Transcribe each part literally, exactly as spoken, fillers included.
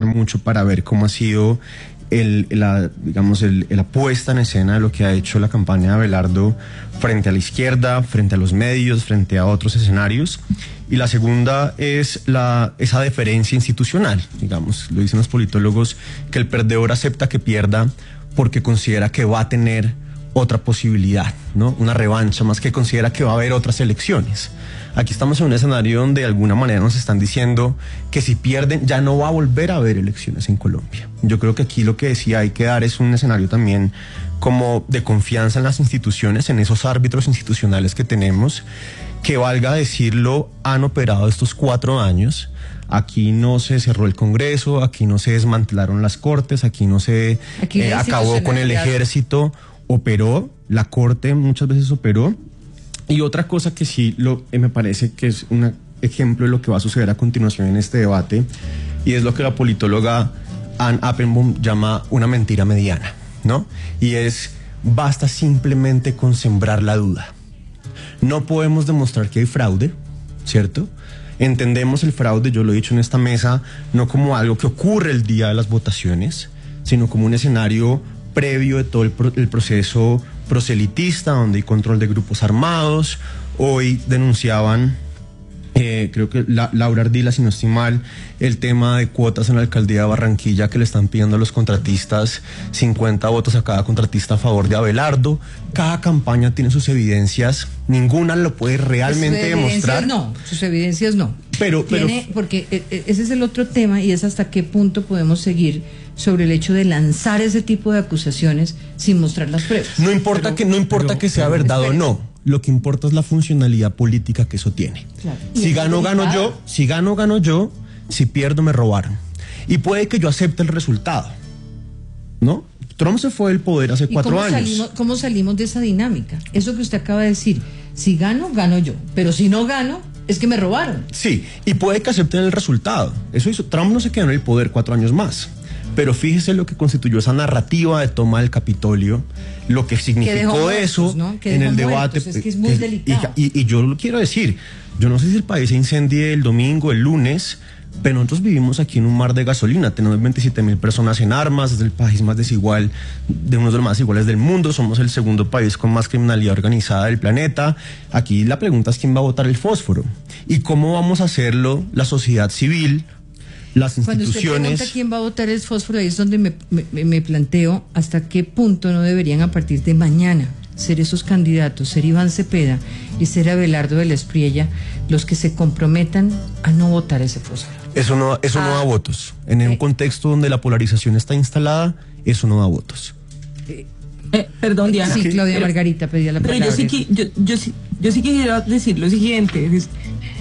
mucho para ver cómo ha sido el, la, digamos, el, la puesta en escena de lo que ha hecho la campaña de Abelardo frente a la izquierda, frente a los medios, frente a otros escenarios. Y la segunda es la, esa deferencia institucional, digamos, lo dicen los politólogos, que el perdedor acepta que pierda porque considera que va a tener otra posibilidad, ¿no? Una revancha, más que considera que va a haber otras elecciones. Aquí estamos en un escenario donde de alguna manera nos están diciendo que si pierden ya no va a volver a haber elecciones en Colombia. Yo creo que aquí lo que decía hay que dar es un escenario también como de confianza en las instituciones, en esos árbitros institucionales que tenemos, que valga decirlo, han operado estos cuatro años. Aquí no se cerró el Congreso, aquí no se desmantelaron las cortes, aquí no se aquí eh, acabó con el ejército, operó, la Corte muchas veces operó. Y otra cosa que sí lo, eh, me parece que es un ejemplo de lo que va a suceder a continuación en este debate, y es lo que la politóloga Ann Applebaum llama una mentira mediana, ¿no? Y es, basta simplemente con sembrar la duda. No podemos demostrar que hay fraude, ¿cierto? Entendemos el fraude, yo lo he dicho en esta mesa, no como algo que ocurre el día de las votaciones, sino como un escenario previo de todo el, pro el proceso proselitista, donde hay control de grupos armados. Hoy denunciaban, eh, creo que la, Laura Ardila, si no estoy mal, el tema de cuotas en la alcaldía de Barranquilla, que le están pidiendo a los contratistas cincuenta votos a cada contratista a favor de Abelardo. Cada campaña tiene sus evidencias, ninguna lo puede realmente sus demostrar. No, sus evidencias no. Pero, pero tiene, porque ese es el otro tema, y es hasta qué punto podemos seguir sobre el hecho de lanzar ese tipo de acusaciones sin mostrar las pruebas. No importa pero, que no importa pero, que sea pero, verdad espere. o no. Lo que importa es la funcionalidad política que eso tiene. Claro. Si gano, gano yo. Si gano, gano yo. Si pierdo, me robaron. Y puede que yo acepte el resultado, ¿no? Trump se fue del poder hace cuatro cómo años. Salimos, ¿Cómo salimos de esa dinámica? Eso que usted acaba de decir. Si gano, gano yo. Pero si no gano, es que me robaron. Sí, y puede que acepten el resultado. Eso hizo. Trump no se quedó en el poder cuatro años más. Pero fíjese lo que constituyó esa narrativa de toma del Capitolio, lo que significó muertos, eso ¿no? en el debate. Es que es muy que, delicado. Y, y, y yo lo quiero decir, yo no sé si el país se incendie el domingo, el lunes, pero nosotros vivimos aquí en un mar de gasolina. Tenemos veintisiete mil personas en armas, es el país más desigual, de uno de los más desiguales del mundo. Somos el segundo país con más criminalidad organizada del planeta. Aquí la pregunta es quién va a botar el fósforo y cómo vamos a hacerlo la sociedad civil, las instituciones. Cuando usted pregunta quién va a votar el fósforo, ahí es donde me, me, me planteo hasta qué punto no deberían a partir de mañana ser esos candidatos, ser Iván Cepeda y ser Abelardo de la Espriella los que se comprometan a no votar ese fósforo. Eso no, eso ah, no da votos. En eh, un contexto donde la polarización está instalada, eso no da votos. Eh, eh, perdón, Diana. Sí, Claudia pero, Margarita pedía la palabra. Pero yo sí, yo, yo, yo, yo sí quiero decir lo siguiente. Es,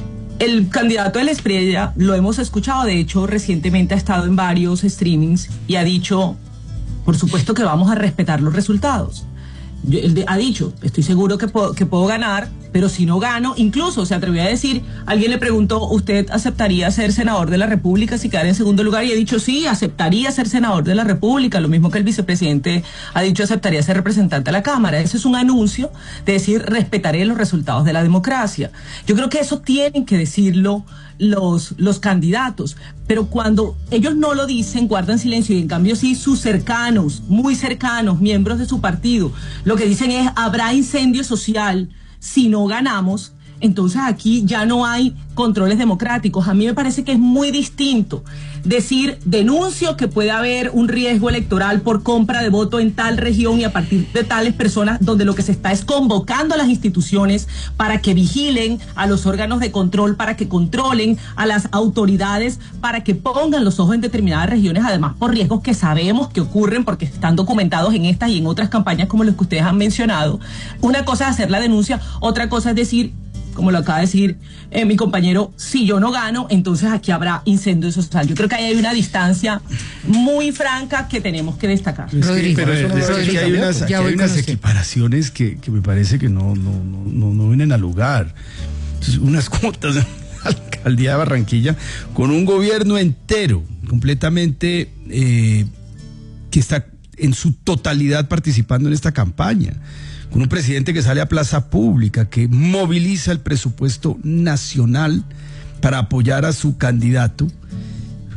el candidato de la Espriella lo hemos escuchado, de hecho recientemente ha estado en varios streamings y ha dicho, por supuesto que vamos a respetar los resultados. Yo, él de, ha dicho, estoy seguro que puedo, que puedo ganar, pero si no gano, incluso se atrevió a decir, alguien le preguntó, ¿usted aceptaría ser senador de la República si quedara en segundo lugar? Y he dicho, sí, aceptaría ser senador de la República, lo mismo que el vicepresidente ha dicho, aceptaría ser representante a la Cámara. Ese es un anuncio de decir, respetaré los resultados de la democracia. Yo creo que eso tienen que decirlo los, los candidatos, pero cuando ellos no lo dicen, guardan silencio, y en cambio sí sus cercanos, muy cercanos, miembros de su partido, lo que dicen es, habrá incendio social si no ganamos. Entonces aquí ya no hay controles democráticos. A mí me parece que es muy distinto decir, denuncio que puede haber un riesgo electoral por compra de voto en tal región y a partir de tales personas, donde lo que se está es convocando a las instituciones para que vigilen, a los órganos de control para que controlen, a las autoridades para que pongan los ojos en determinadas regiones, además por riesgos que sabemos que ocurren porque están documentados en estas y en otras campañas como los que ustedes han mencionado. Una cosa es hacer la denuncia, otra cosa es decir, como lo acaba de decir eh, mi compañero, si yo no gano, entonces aquí habrá incendio social. Yo creo que ahí hay una distancia muy franca que tenemos que destacar. Es que, pero es, es, es que hay unas, aquí hay unas equiparaciones que, que me parece que no, no, no, no vienen al lugar. Entonces, unas cuotas de la alcaldía de Barranquilla con un gobierno entero, completamente, eh, que está en su totalidad participando en esta campaña, con un presidente que sale a plaza pública, que moviliza el presupuesto nacional para apoyar a su candidato,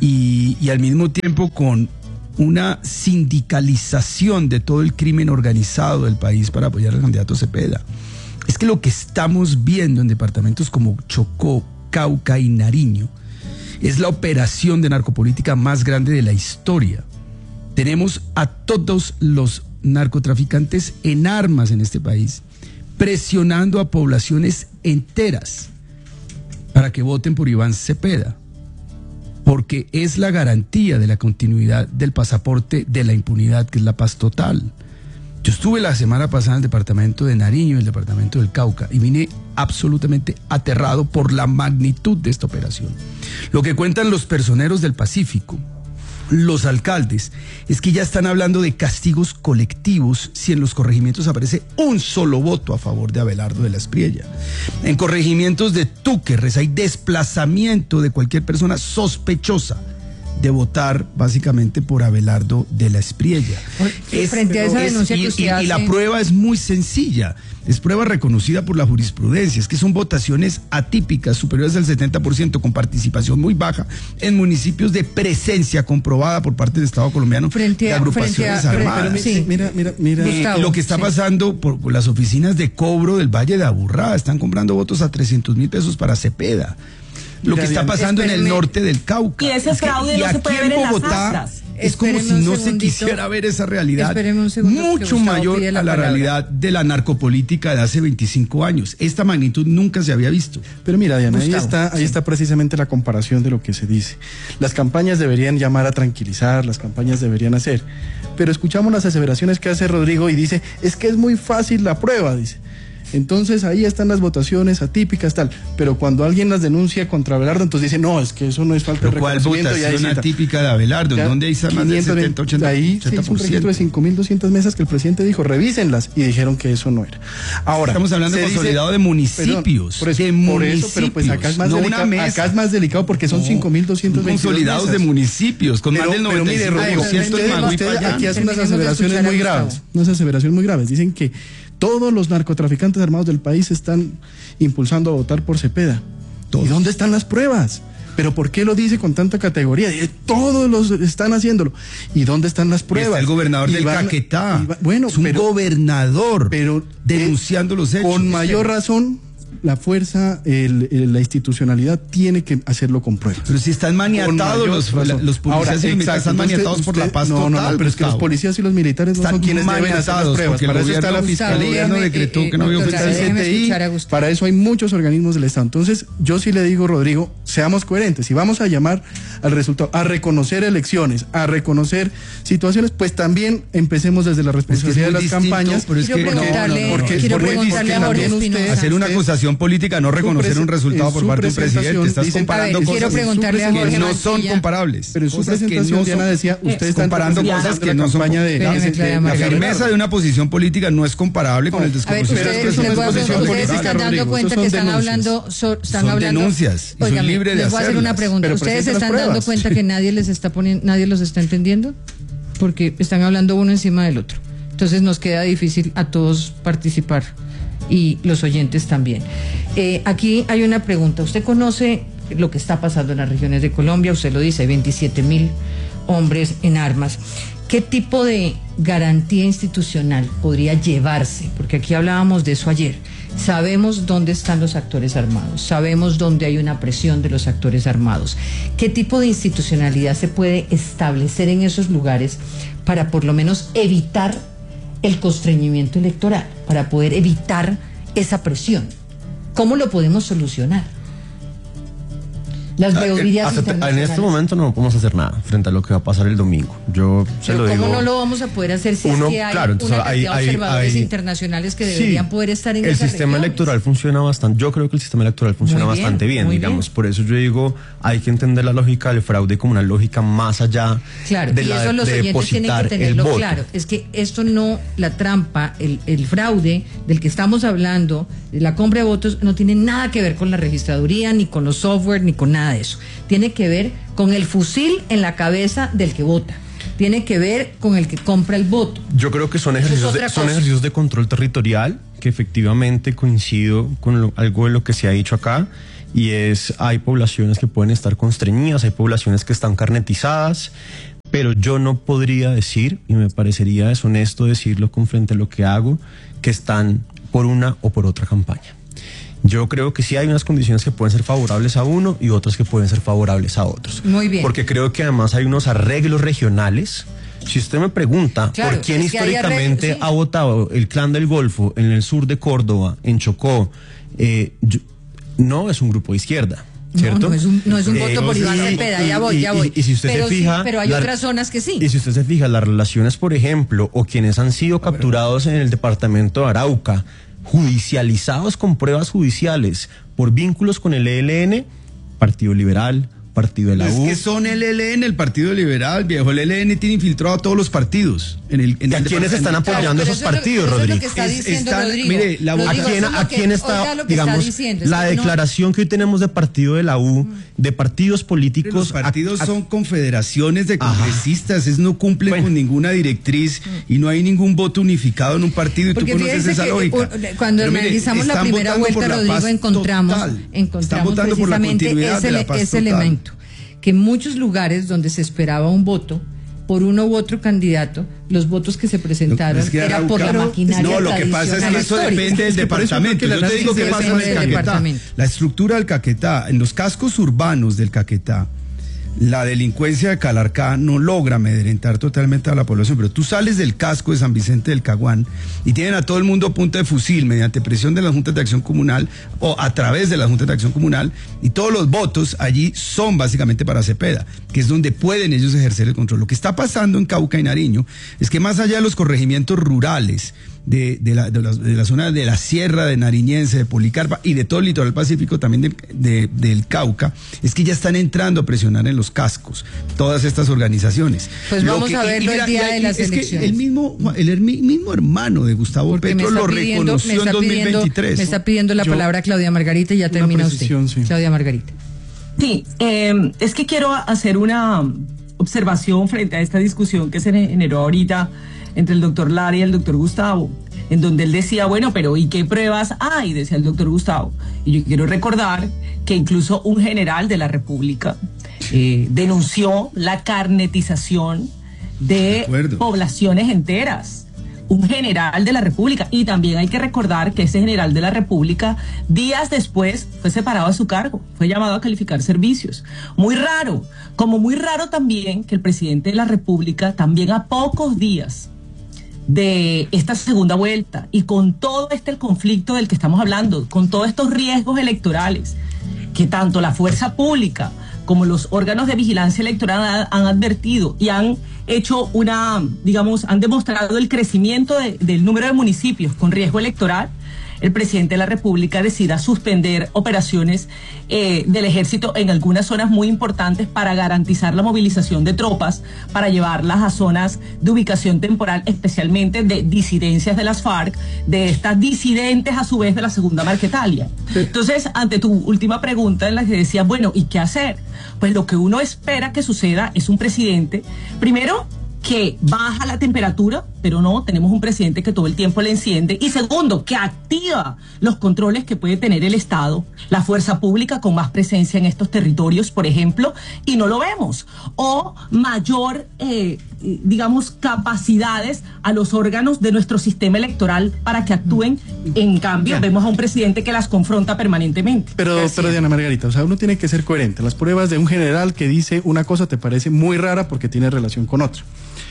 y, y al mismo tiempo con una sindicalización de todo el crimen organizado del país para apoyar al candidato Cepeda. Es que lo que estamos viendo en departamentos como Chocó, Cauca y Nariño es la operación de narcopolítica más grande de la historia. Tenemos a todos los narcotraficantes en armas en este país, presionando a poblaciones enteras para que voten por Iván Cepeda, porque es la garantía de la continuidad del pasaporte de la impunidad, que es la paz total. Yo estuve la semana pasada en el departamento de Nariño y el departamento del Cauca y vine absolutamente aterrado por la magnitud de esta operación. Lo que cuentan los personeros del Pacífico, los alcaldes, es que ya están hablando de castigos colectivos si en los corregimientos aparece un solo voto a favor de Abelardo de la Espriella. En corregimientos de Túquerres hay desplazamiento de cualquier persona sospechosa de votar básicamente por Abelardo de la Espriella. Es, frente a esa es, denuncia y, que usted y, hace... y la prueba es muy sencilla, es prueba reconocida por la jurisprudencia, es que son votaciones atípicas superiores al setenta por ciento con participación muy baja en municipios de presencia comprobada por parte del Estado colombiano frente de a, agrupaciones frente a, armadas. Pero, sí. Mira, mira, mira. Eh, lo que está sí. pasando por, por las oficinas de cobro del Valle de Aburrá, están comprando votos a trescientos mil pesos para Cepeda. Lo que está pasando Espérame. en el norte del Cauca. Y ese fraude no se puede ver en las actas. Es como si no se quisiera ver esa realidad mucho mayor a la realidad de la narcopolítica de hace veinticinco años. Esta magnitud nunca se había visto. Pero mira, Diana, ahí está, ahí está precisamente la comparación de lo que se dice. Las campañas deberían llamar a tranquilizar, las campañas deberían hacer. Pero escuchamos las aseveraciones que hace Rodrigo y dice, es que es muy fácil la prueba, dice. Entonces ahí están las votaciones atípicas, tal. Pero cuando alguien las denuncia contra Abelardo, entonces dice, no, es que eso no es falta de reconocimiento. ¿Cuál votación atípica de Abelardo? ¿En dónde hay más de setenta, ochenta por ciento? Ahí se hizo un registro de cinco mil doscientas mesas que el presidente dijo, revísenlas, y dijeron que eso no era. Ahora, estamos hablando de consolidado dice, de municipios. Perdón, por eso, de por municipios, eso, pero pues acá es más, no delicado, acá es más delicado porque son no, cinco mil doscientos veintidós consolidados mesas. de municipios, con pero, más del noventa y cinco por ciento de Magui Payán. Aquí hacen unas aseveraciones muy graves, unas aseveraciones muy graves. Dicen que todos los narcotraficantes armados del país están impulsando a votar por Cepeda. Todos. ¿Y dónde están las pruebas? ¿Pero por qué lo dice con tanta categoría? Todos los están haciéndolo. ¿Y dónde están las pruebas? Y está el gobernador y del van, Caquetá. Va, bueno, es un pero, gobernador pero, denunciando eh, los hechos. Con mayor razón, la fuerza, el, el, la institucionalidad tiene que hacerlo con pruebas. Pero si están maniatados los, la, los policías Ahora, y militares están maniatados usted, por la paz no, total. No, no, pero es que los policías y los militares no están son quienes deben hacer las pruebas. Para eso está la fiscalía. El gobierno decretó eh, que no había oficial C T I. Para eso hay muchos organismos del Estado. Entonces, yo sí le digo, Rodrigo, seamos coherentes. Si vamos a llamar al resultado, a reconocer elecciones, a reconocer situaciones, pues también empecemos desde la responsabilidad de las campañas. Pero es que quiero preguntarle a Jorge Espinosa. Hacer una acusación política no reconocer un resultado por parte del presidente. Estás dicen, comparando ver, cosas quiero preguntarle a Jorge que no son comparables. Pero en su presentación, no Diana decía, ustedes están comparando cosas que no son. De, la, de, de, la firmeza de una posición política no es comparable con el desconocimiento. Pero ustedes, ustedes, posición ustedes se están dando cuenta que están hablando, so, están son hablando. denuncias. Y Oigan, son libres de les voy a hacer una pregunta. Pero ¿Ustedes se están dando cuenta que nadie les está poniendo, nadie los está entendiendo? Porque están hablando uno encima del otro. Entonces nos queda difícil a todos participar. Y los oyentes también. Eh, aquí hay una pregunta. ¿Usted conoce lo que está pasando en las regiones de Colombia? Usted lo dice, hay veintisiete mil hombres en armas. ¿Qué tipo de garantía institucional podría llevarse? Porque aquí hablábamos de eso ayer. Sabemos dónde están los actores armados, sabemos dónde hay una presión de los actores armados. ¿Qué tipo de institucionalidad se puede establecer en esos lugares para por lo menos evitar el constreñimiento electoral, para poder evitar esa presión? ¿Cómo lo podemos solucionar? Las veedurías en este momento no podemos hacer nada frente a lo que va a pasar el domingo. Yo se Pero lo ¿cómo digo, no lo vamos a poder hacer si uno, es que hay claro, una cantidad hay, de observadores hay, internacionales que deberían sí, poder estar en el esas sistema regiones? electoral funciona bastante. Yo creo que el sistema electoral funciona bien, bastante bien, digamos. Bien. Por eso yo digo, hay que entender la lógica del fraude como una lógica más allá claro, de y la eso los de oyentes tienen que tenerlo claro. Es que esto no, la trampa, el, el fraude del que estamos hablando, la compra de votos, no tiene nada que ver con la registraduría, ni con los software, ni con nada de eso. Tiene que ver con el fusil en la cabeza del que vota. Tiene que ver con el que compra el voto. Yo creo que son ejercicios, de, son ejercicios de control territorial, que efectivamente coincido con lo, algo de lo que se ha dicho acá, y es, hay poblaciones que pueden estar constreñidas, hay poblaciones que están carnetizadas, pero yo no podría decir, y me parecería deshonesto decirlo con frente a lo que hago, que están por una o por otra campaña. Yo creo que sí hay unas condiciones que pueden ser favorables a uno y otras que pueden ser favorables a otros. Muy bien. Porque creo que además hay unos arreglos regionales. Si usted me pregunta, claro, por quién históricamente arreglos, sí. ha votado el Clan del Golfo en el sur de Córdoba, en Chocó, eh, yo, no es un grupo de izquierda. ¿Cierto? No, no es un, no es un eh, voto por Iván Cepeda, ya voy, ya voy. Y, y, y si usted pero se fija, sí, pero hay la, otras zonas que sí. Y si usted se fija, las relaciones, por ejemplo, o quienes han sido capturados en el departamento de Arauca, judicializados con pruebas judiciales por vínculos con el E L N, Partido Liberal, Partido de la U. Es que son el E L N, el Partido Liberal, viejo. El E L N tiene infiltrado a todos los partidos. En el, en ¿A el quiénes están apoyando esos partidos, Rodrigo? Mire, la, ¿a quién, a quién está, digamos, está la declaración no... que hoy tenemos de Partido de la U, de partidos políticos? Los partidos a, a, son confederaciones de congresistas, es no cumplen bueno. con ninguna directriz y no hay ningún voto unificado en un partido y porque tú conoces esa que, lógica. Cuando Pero analizamos mire, la primera vuelta, Rodrigo, encontramos, encontramos precisamente ese, ese elemento, que en muchos lugares donde se esperaba un voto por uno u otro candidato, los votos que se presentaron es que era por la maquinaria No, lo que pasa es que eso depende del departamento. Yo te digo que pasa en el Caquetá. La estructura del Caquetá, en los cascos urbanos del Caquetá, la delincuencia de Calarcá no logra amedrentar totalmente a la población, pero tú sales del casco de San Vicente del Caguán y tienen a todo el mundo a punta de fusil mediante presión de las juntas de acción comunal o a través de las juntas de acción comunal, y todos los votos allí son básicamente para Cepeda, que es donde pueden ellos ejercer el control. Lo que está pasando en Cauca y Nariño es que más allá de los corregimientos rurales De, de, la, de, la, de la zona de la Sierra de Nariñense, de Policarpa y de todo el litoral pacífico también de, de, del Cauca, es que ya están entrando a presionar en los cascos todas estas organizaciones. Pues lo vamos que, a verlo el día y, de las es elecciones. Que el mismo, el, el mismo hermano de Gustavo Porque Petro lo pidiendo, reconoció en dos mil veintitrés. Me está pidiendo la Yo, palabra Claudia Margarita y ya termina usted. Sí. Claudia Margarita. Sí, eh, es que quiero hacer una observación frente a esta discusión que se generó ahorita entre el doctor Lara y el doctor Gustavo, en donde él decía, bueno, pero ¿y qué pruebas hay? Decía el doctor Gustavo. Y yo quiero recordar que incluso un general de la República eh, denunció la carnetización de, de poblaciones enteras. Un general de la República. Y también hay que recordar que ese general de la República, días después, fue separado de su cargo, fue llamado a calificar servicios. Muy raro, como muy raro también que el presidente de la República, también a pocos días de esta segunda vuelta y con todo este el conflicto del que estamos hablando, con todos estos riesgos electorales, que tanto la fuerza pública como los órganos de vigilancia electoral han, han advertido y han hecho una, digamos, han demostrado el crecimiento de, del número de municipios con riesgo electoral, el presidente de la República decida suspender operaciones eh, del ejército en algunas zonas muy importantes para garantizar la movilización de tropas, para llevarlas a zonas de ubicación temporal, especialmente de disidencias de las FARC, de estas disidentes a su vez de la Segunda Marquetalia. Entonces, ante tu última pregunta en la que decías, bueno, ¿y qué hacer? Pues lo que uno espera que suceda es un presidente, primero, que baja la temperatura, pero no, tenemos un presidente que todo el tiempo le enciende, y segundo, que activa los controles que puede tener el Estado, la fuerza pública con más presencia en estos territorios, por ejemplo, y no lo vemos, o mayor, eh, digamos, capacidades a los órganos de nuestro sistema electoral para que actúen. En cambio, ya. vemos a un presidente que las confronta permanentemente. Pero, pero Diana Margarita, o sea, uno tiene que ser coherente. Las pruebas de un general que dice una cosa te parece muy rara porque tiene relación con otra.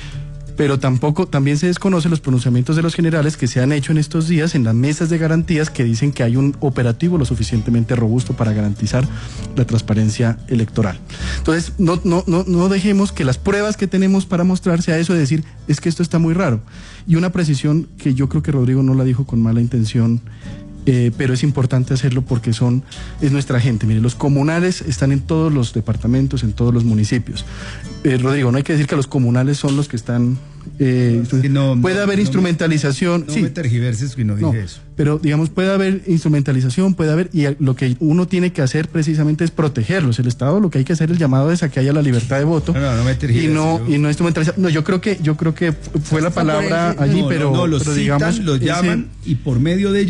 Pero tampoco, también se desconocen los pronunciamientos de los generales que se han hecho en estos días en las mesas de garantías, que dicen que hay un operativo lo suficientemente robusto para garantizar la transparencia electoral. Entonces, no, no, no, no dejemos que las pruebas que tenemos para mostrar sea eso de decir, es que esto está muy raro. Y una precisión que yo creo que Rodrigo no la dijo con mala intención, Eh, pero es importante hacerlo porque son es nuestra gente. Mire, los comunales están en todos los departamentos, en todos los municipios. Eh, Rodrigo, no hay que decir que los comunales son los que están... Eh, no, no, puede haber no, instrumentalización... No sí, me tergiverses que no dije no, eso. Pero, digamos, puede haber instrumentalización, puede haber... Y lo que uno tiene que hacer precisamente es protegerlos. El Estado lo que hay que hacer es el llamado es a que haya la libertad de voto. No, no, no me tergiverses. Y no, yo... y no instrumentalizar. No, yo creo que, yo creo que fue la palabra allí, no, pero... No, no los pero citan, digamos, los llaman ese... y por medio de ellos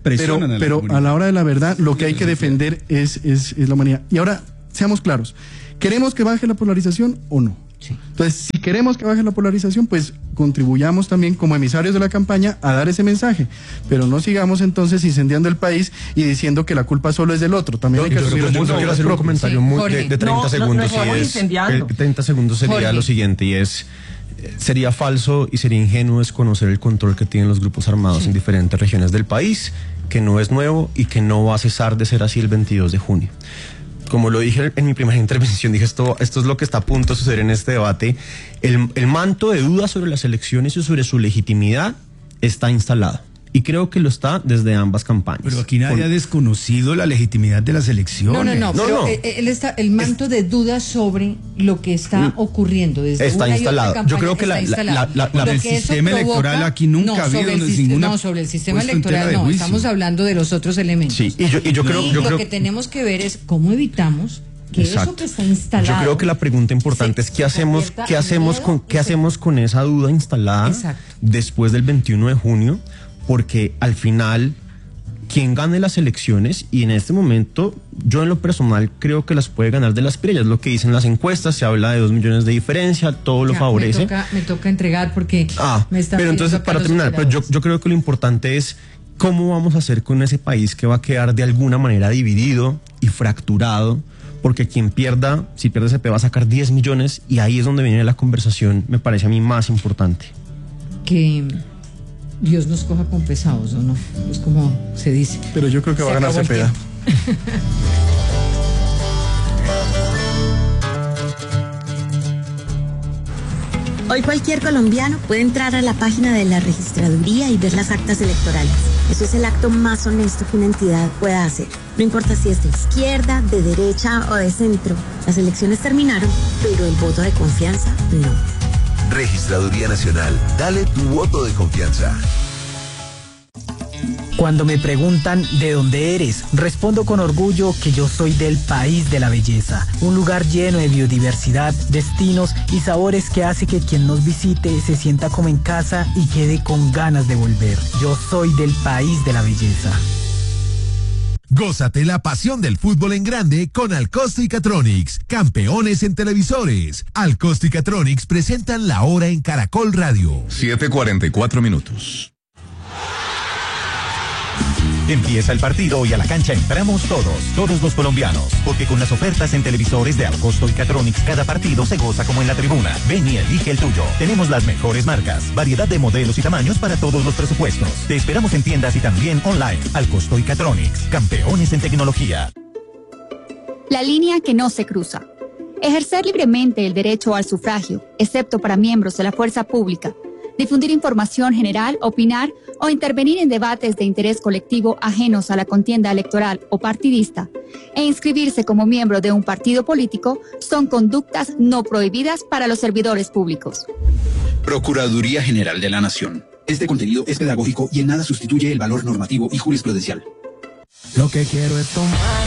Pero, a, pero a la hora de la verdad, lo que hay que defender es, es, es la humanidad. Y ahora, seamos claros, ¿queremos que baje la polarización o no? Sí. Entonces, si queremos que baje la polarización, pues contribuyamos también como emisarios de la campaña a dar ese mensaje, pero no sigamos entonces incendiando el país y diciendo que la culpa solo es del otro. También yo, hay que yo, asumir yo, yo quiero hacer un comentario sí, muy de, de treinta no, segundos. No, no y es, que treinta segundos sería Jorge. Lo siguiente, y es, sería falso y sería ingenuo desconocer el control que tienen los grupos armados sí. en diferentes regiones del país, que no es nuevo y que no va a cesar de ser así el veintidós de junio. Como lo dije en mi primera intervención, dije esto, esto es lo que está a punto de suceder en este debate. El, el manto de dudas sobre las elecciones y sobre su legitimidad está instalado. Y creo que lo está desde ambas campañas. Pero aquí nadie Con... ha desconocido la legitimidad de las elecciones. No, no, no, no pero no. Él está, el manto es... de dudas sobre lo que está mm. ocurriendo desde está una instalado. Y otra Yo creo que la, la, la, la, la el sistema provoca, electoral aquí nunca no, ha habido el, ninguna. No, sobre el sistema electoral no, estamos hablando de los otros elementos. Sí, y yo, y yo creo, y yo lo creo... que tenemos que ver es cómo evitamos que Exacto. eso que está instalado. Yo creo que la pregunta importante se, es qué hacemos, qué hacemos con, qué hacemos con esa duda instalada Exacto. después del veintiuno de junio, porque al final quien gane las elecciones, y en este momento yo en lo personal creo que las puede ganar de las Espriella, es lo que dicen las encuestas, se habla de dos millones de diferencia, todo lo ya, favorece. Me toca, me toca entregar porque ah, me está pero entonces para terminar, pero yo, yo creo que lo importante es cómo vamos a hacer con ese país que va a quedar de alguna manera dividido y fracturado, porque quien pierda, si pierde C P va a sacar diez millones, y ahí es donde viene la conversación, me parece a mí más importante. Que Dios nos coja con pesados, ¿o no? Es como se dice. Pero yo creo que se va a ganar Cepeda. Hoy cualquier colombiano puede entrar a la página de la registraduría y ver las actas electorales. Eso es el acto más honesto que una entidad pueda hacer. No importa si es de izquierda, de derecha o de centro. Las elecciones terminaron, pero el voto de confianza no. Registraduría Nacional. Dale tu voto de confianza. Cuando me preguntan ¿de dónde eres?, respondo con orgullo que yo soy del país de la belleza, un lugar lleno de biodiversidad, destinos y sabores que hace que quien nos visite se sienta como en casa y quede con ganas de volver. Yo soy del país de la belleza. Gózate la pasión del fútbol en grande con Alcosto y Catronics, campeones en televisores. Alcosto y Catronics presentan La Hora en Caracol Radio. siete cuarenta y cuatro minutos. Empieza el partido y a la cancha entramos todos, todos los colombianos, porque con las ofertas en televisores de Alcosto y Catronics cada partido se goza como en la tribuna. Ven y elige el tuyo. Tenemos las mejores marcas, variedad de modelos y tamaños para todos los presupuestos. Te esperamos en tiendas y también online. Alcosto y Catronics, campeones en tecnología. La línea que no se cruza. Ejercer libremente el derecho al sufragio, excepto para miembros de la fuerza pública. Difundir información general, opinar o intervenir en debates de interés colectivo ajenos a la contienda electoral o partidista e inscribirse como miembro de un partido político son conductas no prohibidas para los servidores públicos. Procuraduría General de la Nación. Este contenido es pedagógico y en nada sustituye el valor normativo y jurisprudencial. Lo que quiero es tomar